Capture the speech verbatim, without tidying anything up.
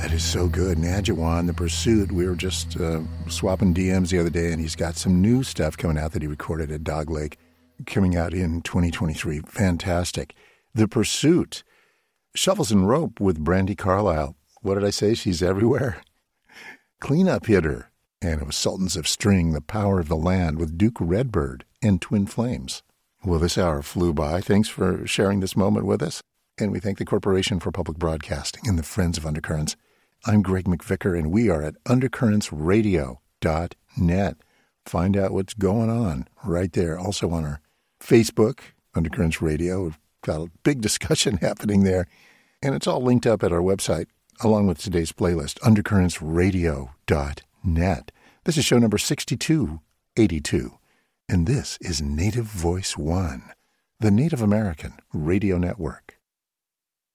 That is so good. Nadjawan, The Pursuit. We were just uh, swapping D Ms the other day, and he's got some new stuff coming out that he recorded at Dog Lake, coming out in twenty twenty-three. Fantastic. The Pursuit. Shovels and Rope with Brandi Carlile. What did I say? She's everywhere. Cleanup Hitter. And it was Sultans of String, The Power of the Land with Duke Redbird and Twin Flames. Well, this hour flew by. Thanks for sharing this moment with us. And we thank the Corporation for Public Broadcasting and the Friends of Undercurrents. I'm Greg McVicker, and we are at undercurrents radio dot net. Find out what's going on right there. Also on our Facebook, Undercurrents Radio. We've got a big discussion happening there. And it's all linked up at our website, along with today's playlist, undercurrents radio dot net. This is show number sixty-two eighty-two. And this is Native Voice One, the Native American Radio Network.